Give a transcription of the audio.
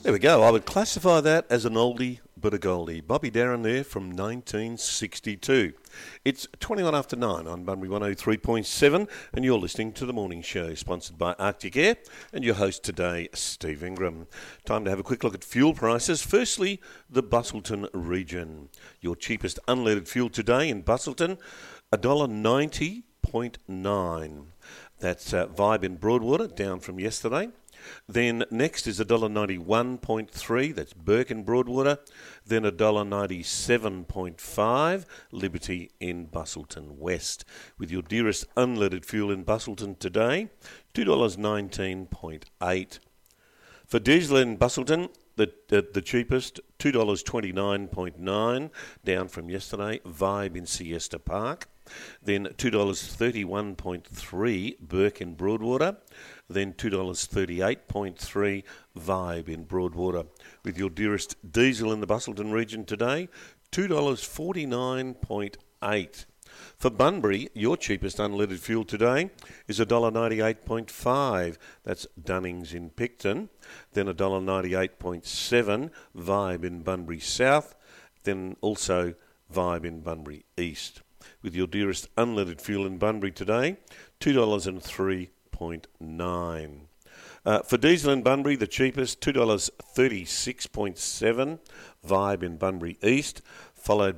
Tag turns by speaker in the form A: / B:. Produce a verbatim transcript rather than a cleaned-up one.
A: There we go. I would classify that as an oldie but a goldie. Bobby Darin there from nineteen sixty-two. It's twenty-one after nine on Bunbury one oh three point seven, and you're listening to The Morning Show, sponsored by Arctic Air, and your host today, Steve Ingram. Time to have a quick look at fuel prices. Firstly, the Busselton region. Your cheapest unleaded fuel today in Busselton, one dollar ninety point nine. That's uh, Vibe in Broadwater, down from yesterday. Then next is one dollar ninety-one point three, that's Burke in Broadwater. Then one dollar ninety-seven point five, Liberty in Busselton West. With your dearest unleaded fuel in Busselton today, two dollars nineteen point eight. For diesel in Busselton, the, the, the cheapest, two dollars twenty-nine point nine, down from yesterday, Vibe in Siesta Park. Then two dollars thirty-one point three, Burke in Broadwater. Then two dollars thirty-eight point three, Vibe in Broadwater. With your dearest diesel in the Busselton region today, two dollars forty-nine point eight. For Bunbury, your cheapest unleaded fuel today is one dollar ninety-eight point five. That's Dunnings in Picton. Then one dollar ninety-eight point seven, Vibe in Bunbury South. Then also Vibe in Bunbury East. With your dearest unleaded fuel in Bunbury today, two dollars three point nine. Uh, for diesel in Bunbury, the cheapest, two dollars thirty-six point seven, Vibe in Bunbury East, followed